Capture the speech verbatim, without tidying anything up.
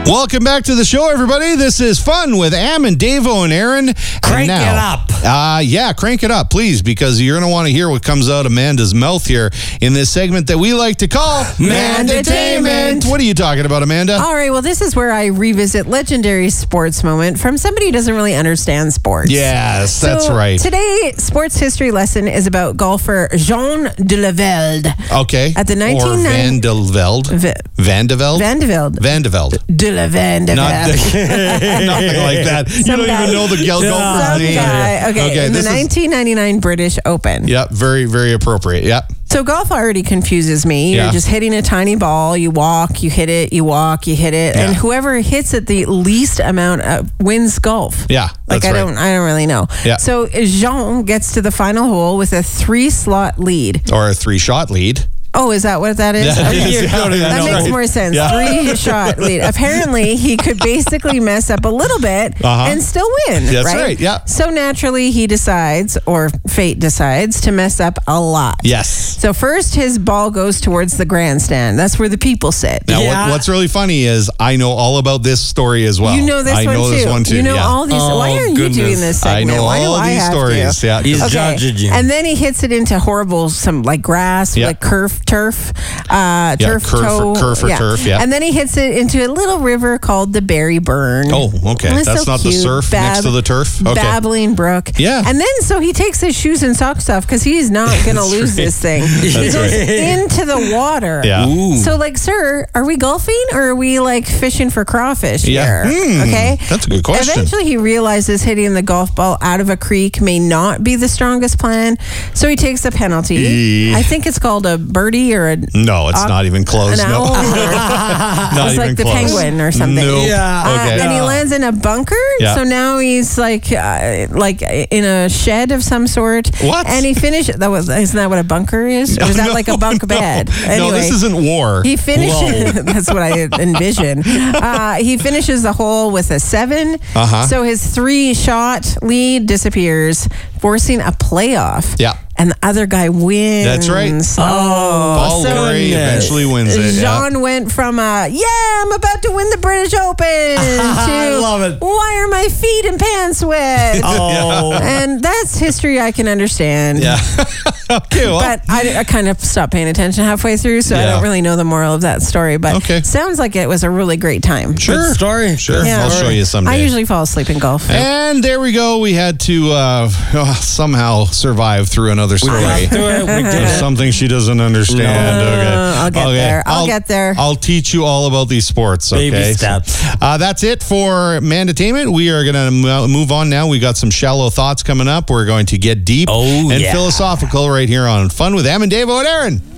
Welcome back to the show, everybody. This is Fun with Am and Davo and Aaron. Crank and now, it up. Uh, yeah, crank it up, please, because you're going to want to hear what comes out of Amanda's mouth here in this segment that we like to call Mandatainment. What are you talking about, Amanda? All right, well, this is where I revisit legendary sports moment from somebody who doesn't really understand sports. Yes, that's So right. Today, sports history lesson is about golfer Jean de la Velde. Okay. At the Or nineteen Van de Velde. V- Van de Velde? Van de Velde. Van de Velde. De la Van de Not Velde. nothing like that. You Some don't guy- even know the gal- golfer's Some name. guy. Okay, Okay, in the this is- nineteen ninety-nine British Open. Yep, very, very appropriate. Yep. So golf already confuses me. You're Yeah. just hitting a tiny ball. You walk, you hit it, you walk, you hit it, Yeah. and whoever hits it the least amount of wins golf. Yeah, Like that's I right. don't, I don't really know. Yeah. So Jean gets to the final hole with a three-slot lead. Or a three-shot lead. Oh, is that what that is? Yeah, Okay. yeah, That that's makes right. more sense. Yeah. Three-shot lead. Apparently, he could basically mess up a little bit Uh-huh. and still win. That's right? right, yeah. So naturally, he decides, or fate decides, to mess up a lot. Yes. So first, his ball goes towards the grandstand. That's where the people sit. Now, Yeah. what, what's really funny is I know all about this story as well. You know this I one know too. this one too. You know yeah. all these. Oh, why aren't you goodness. doing this I segment? know Why do all I these have stories. To? Yeah. He's Okay. judging. And then he hits it into horrible, some like grass, Yeah. like turf, turf, uh, Yeah, turf curve for- toe. curve for turf, yeah. And then he hits it into a little river called the Berry Burn. Oh, okay. And it's That's so not the cute. surf next to the turf? Okay. Babbling Brook. Yeah. And then so he takes his shoes and socks off because he's not going to That's lose right. this thing. He That's goes right. into the water. Yeah. Ooh. So, like, sir, are we golfing or are we like fishing for crawfish Yeah. here? Hmm, Okay. that's a good question. Eventually, he realizes hitting the golf ball out of a creek may not be the strongest plan, so he takes a penalty. Yeah. I think it's called a birdie or a No, it's uh, not even close. an No. owl. Not It's even like the close. penguin or something. No. Yeah. Uh, Okay. and he lands in a bunker, Yeah. so now he's like, uh, like in a shed of some sort. What? And he finished. That was isn't that what a bunker is? Or is that No, like a bunk no. bed? No, Anyway, this isn't war. he finishes. That's what I envision. Uh, he finishes the hole with a seven. Uh-huh. So his three-shot lead disappears, forcing a playoff. Yeah. And the other guy wins. That's right. Oh, Paul so Gray goodness. eventually wins it. Yeah. Jean went from a, yeah, I'm about to win the British Open I to, love it. why are my feet and pants wet? Oh. And that's history I can understand. Yeah. Okay, well. But I, I kind of stopped paying attention halfway through, so I Yeah. don't really know the moral of that story. But Okay. sounds like it was a really great time. Sure. Good story. Sure. Good Yeah. I'll story. show you someday. I usually fall asleep in golf. And there we go. We had to uh, somehow survive through another story. Got through it. We did There's it. something she doesn't understand. No. Okay. I'll get Okay. there. I'll get there. I'll teach you all about these sports. Okay. Baby steps. Uh, that's it for Mandatainment. We are going to move on now. We got some shallow thoughts coming up. We're going to get deep Oh, and yeah. philosophical right here on Fun with Am and Davo and Aaron.